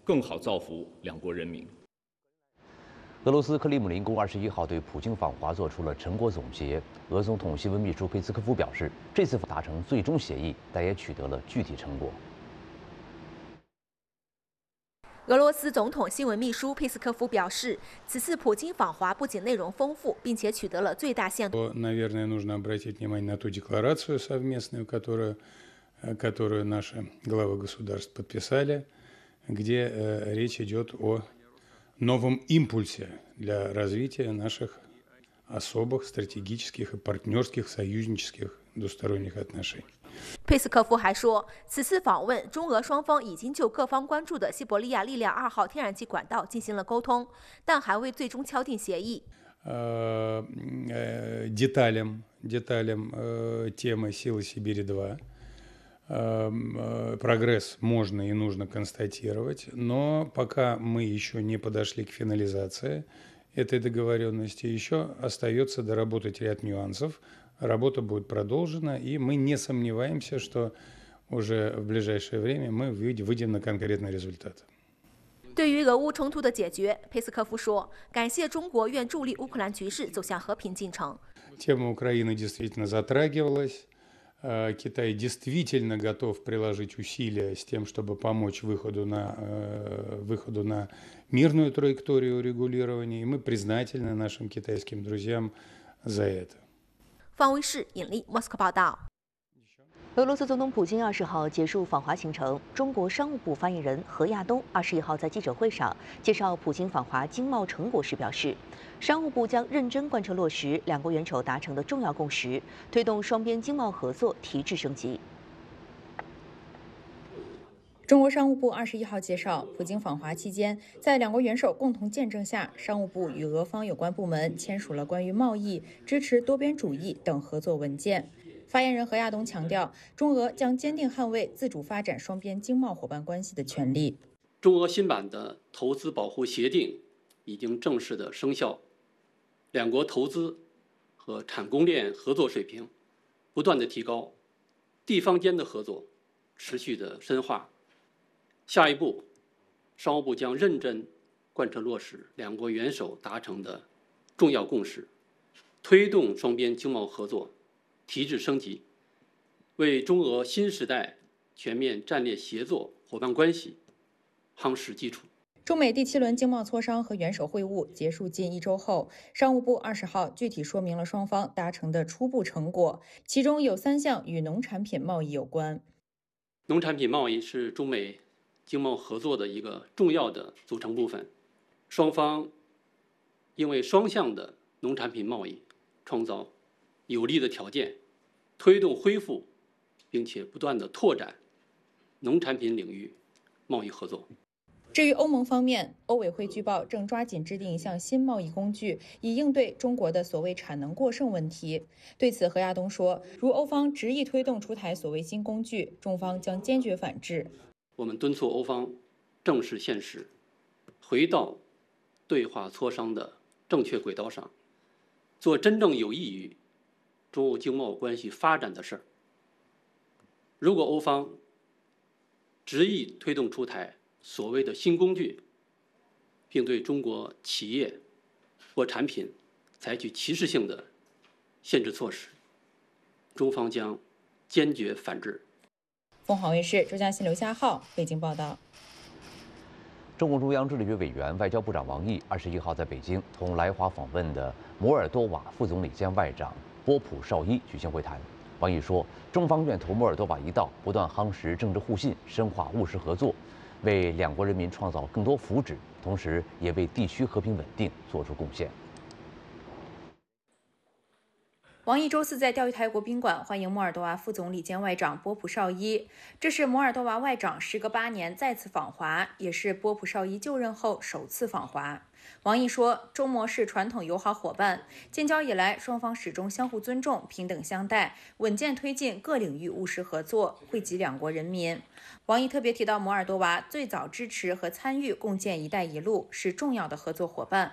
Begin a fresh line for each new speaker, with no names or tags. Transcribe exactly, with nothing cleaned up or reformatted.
更好造福两国人民。
俄罗斯克里姆林宫二十一号对普京访华做出了成果总结。俄总统新闻秘书佩斯科夫表示，这次达成最终协议，但也取得了具体成果。
俄罗斯总统新闻秘书佩斯科夫表示，此次普京访华不仅内容丰富，并且取得了最大限度。
Наверное, нужно обратить внимание на ту декларацию совместную, которую, которую наши главы государств подписали, где речь идет о новом импульсе для развития наших особых стратегических и партнерских союзнических двусторонних отношений.
佩斯科夫还说，此次访问，中俄双方已经就各方关注的西伯利亚力量二号天然气管道进行了沟通，但还未最终敲定协议。
Деталям, деталям темы «Силы Сибири-два» прогресс можно и нужно констатировать, но пока мы еще не подошли к финализации этой договоренности, еще остается доработать ряд нюансов. Работа будет продолжена, и мы не сомневаемся, что уже в ближайшее время мы выйдем на конкретный результат.
对于俄乌冲突的解决，佩斯科夫说：“感谢中国愿助力乌克兰局势走向和平进程。”
Тема Украины действительно затрагивалась. Китай действительно готов приложить усилия с тем, чтобы помочь выходу на, выходу на мирную траекторию регулирования, и мы признательны нашим китайским друзьям за это.
方威视引力莫斯科报道。
俄罗斯总统普京二十号结束访华行程。中国商务部发言人何亚东二十一号在记者会上介绍普京访华经贸成果时表示，商务部将认真贯彻落实两国元首达成的重要共识，推动双边经贸合作提质升级。
中国商务部二十一号介绍，普京访华期间，在两国元首共同见证下，商务部与俄方有关部门签署了关于贸易、支持多边主义等合作文件。发言人何亚东强调，中俄将坚定捍卫自主发展双边经贸伙伴关系的权利。
中俄新版的投资保护协定已经正式的生效，两国投资和产供链合作水平不断的提高，地方间的合作持续的深化。下一步，商务部将认真贯彻落实两国元首达成的重要共识，推动双边经贸合作提质升级，为中俄新时代全面战略协作伙伴关系夯实基础。
中美第七轮经贸磋商和元首会晤结束近一周后，商务部二十号具体说明了双方达成的初步成果，其中有三项与农产品贸易有关。
农产品贸易是中美经贸合作的一个重要的组成部分，双方因为双向的农产品贸易创造有利的条件，推动恢复，并且不断的拓展农产品领域贸易合作。
至于欧盟方面，欧委会据报正抓紧制定一项新贸易工具，以应对中国的所谓产能过剩问题。对此，何亚东说，如欧方执意推动出台所谓新工具，中方将坚决反制。
我们敦促欧方正视现实，回到对话磋商的正确轨道上，做真正有益于中欧经贸关系发展的事儿。如果欧方执意推动出台所谓的新工具，并对中国企业或产品采取歧视性的限制措施，中方将坚决反制。
凤凰卫视周嘉欣、刘佳浩北京报道。
中共中央政治局委员、外交部长王毅二十一号在北京同来华访问的摩尔多瓦副总理兼外长波普绍伊举行会谈。王毅说，中方愿投摩尔多瓦一道，不断夯实政治互信，深化务实合作，为两国人民创造更多福祉，同时也为地区和平稳定做出贡献。
王毅周四在钓鱼台国宾馆欢迎摩尔多瓦副总理兼外长波普绍伊，这是摩尔多瓦外长时隔八年再次访华，也是波普绍伊就任后首次访华。王毅说，中摩是传统友好伙伴，建交以来，双方始终相互尊重、平等相待，稳健推进各领域务实合作，惠及两国人民。王毅特别提到，摩尔多瓦最早支持和参与共建“一带一路”，是重要的合作伙伴。